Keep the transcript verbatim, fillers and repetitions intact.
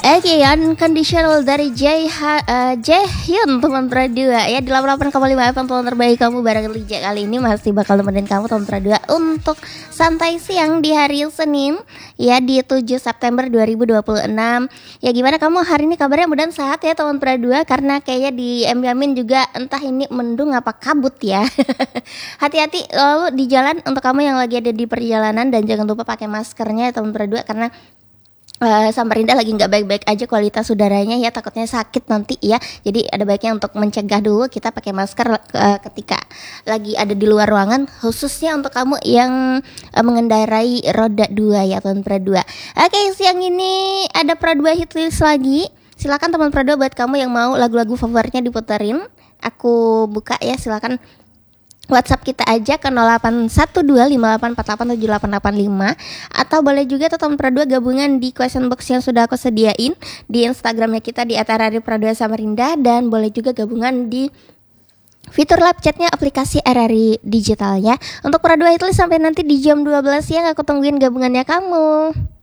Oke, Unconditional dari Jay ha, uh, Jaehyun teman Pradua ya di delapan puluh delapan koma lima F M teman terbaik kamu. Barang Lija kali ini masih bakal nemenin kamu teman Pradua untuk santai siang di hari Senin ya di tujuh September dua ribu dua puluh enam. Ya gimana kamu hari ini kabarnya? Mudah sehat ya teman Pradua, karena kayaknya di M Yamin juga entah ini mendung apa kabut ya. Hati-hati lalu di jalan untuk kamu yang lagi ada di perjalanan, dan jangan lupa pakai maskernya ya teman Pradua, karena Uh, Samarinda lagi nggak baik-baik aja kualitas udaranya ya, takutnya sakit nanti ya. Jadi ada baiknya untuk mencegah dulu kita pakai masker uh, ketika lagi ada di luar ruangan, khususnya untuk kamu yang uh, mengendarai roda dua ya teman Pradua. Oke, siang ini ada Pradua Hitlist lagi. Silakan teman Pradua, buat kamu yang mau lagu-lagu favoritnya diputerin, aku buka ya, silakan WhatsApp kita aja ke nol delapan satu dua lima delapan empat delapan tujuh delapan delapan lima, atau boleh juga tuh teman Pradua gabungan di question box yang sudah aku sediain di Instagramnya kita di et r r i pradua samarinda, dan boleh juga gabungan di fitur live chatnya aplikasi R R I Digital ya. Untuk Pradua itu sampai nanti di jam dua belas siang aku tungguin gabungannya kamu.